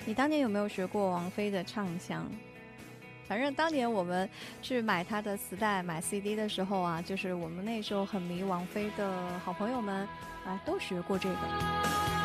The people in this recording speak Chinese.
你当年有没有学过王菲的唱腔？反正当年我们去买她的磁带、买 CD 的时候啊，就是我们那时候很迷王菲的好朋友们，都学过这个。